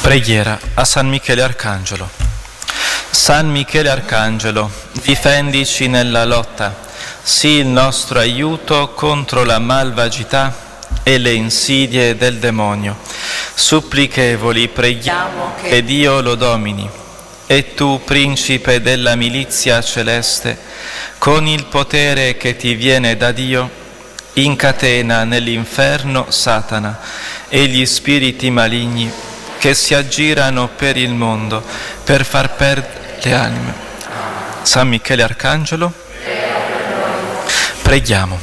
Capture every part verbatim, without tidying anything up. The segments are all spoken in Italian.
Preghiera a San Michele Arcangelo. San Michele Arcangelo, difendici nella lotta, sii il nostro aiuto contro la malvagità e le insidie del demonio. Supplichevoli preghiamo che Dio lo domini. E tu, principe della milizia celeste, con il potere che ti viene da Dio, incatena nell'inferno Satana e gli spiriti maligni che si aggirano per il mondo per far perdere le anime. San Michele Arcangelo, preghiamo.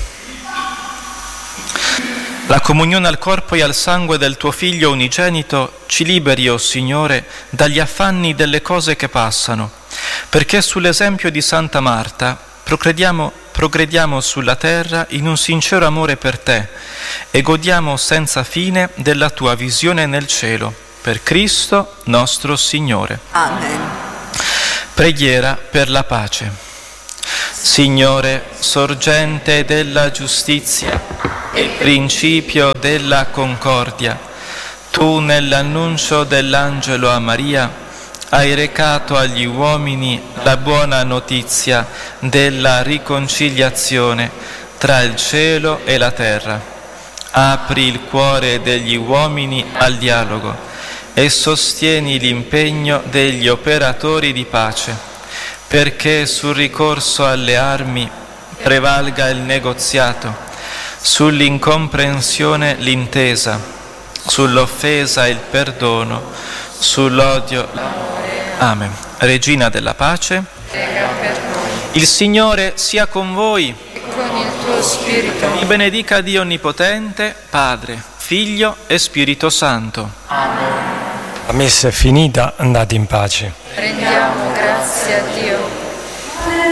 La comunione al corpo e al sangue del tuo Figlio unigenito ci liberi, o Signore, dagli affanni delle cose che passano, perché sull'esempio di Santa Marta progrediamo, progrediamo sulla terra in un sincero amore per te e godiamo senza fine della tua visione nel cielo. Per Cristo nostro Signore. Amen. Preghiera per la pace. Signore, sorgente della giustizia e principio della concordia, tu nell'annuncio dell'angelo a Maria hai recato agli uomini la buona notizia della riconciliazione tra il cielo e la terra. Apri il cuore degli uomini al dialogo e sostieni l'impegno degli operatori di pace, perché sul ricorso alle armi prevalga il negoziato, sull'incomprensione l'intesa, sull'offesa il perdono, sull'odio l'amore. Amen. Regina della pace, Prega per noi. il Signore sia con voi. E con il tuo spirito. Vi benedica Dio Onnipotente, Padre, Figlio e Spirito Santo. Amen. La messa è finita, andate in pace. Rendiamo grazie a Dio.